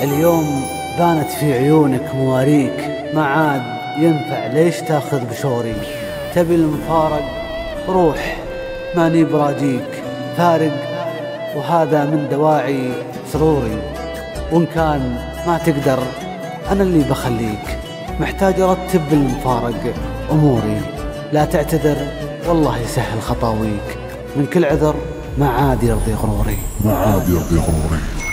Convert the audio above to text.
اليوم بانت في عيونك مواريك، ما عاد ينفع ليش تاخذ بشوري. تبي المفارق روح، ماني براجيك فارق، وهذا من دواعي سروري. وإن كان ما تقدر أنا اللي بخليك، محتاج أرتب بالمفارق أموري. لا تعتذر والله يسهل خطاويك، من كل عذر ما عاد يرضي غروري.